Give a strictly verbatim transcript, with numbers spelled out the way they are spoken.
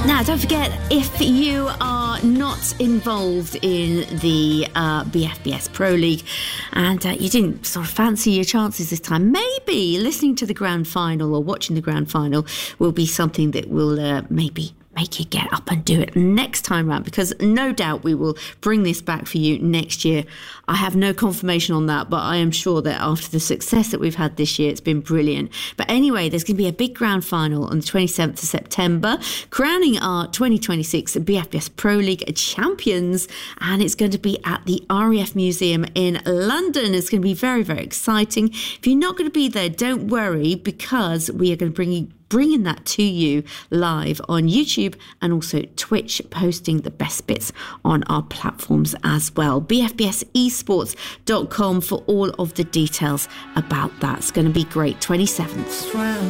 Now, don't forget, if you are not involved in the uh, B F B S Pro League and uh, you didn't sort of fancy your chances this time, maybe listening to the grand final or watching the grand final will be something that will uh, maybe make you get up and do it next time round, because no doubt we will bring this back for you next year. I have no confirmation on that, but I am sure that after the success that we've had this year, it's been brilliant. But anyway, there's going to be a big grand final on the twenty-seventh of September, crowning our twenty twenty-six B F B S Pro League champions, and it's going to be at the R A F Museum in London. It's going to be very, very exciting. If you're not going to be there, don't worry, because we are going to bring you bringing that to you live on YouTube and also Twitch, posting the best bits on our platforms as well. b f b s esports dot com for all of the details about that. It's going to be great. twenty-seventh.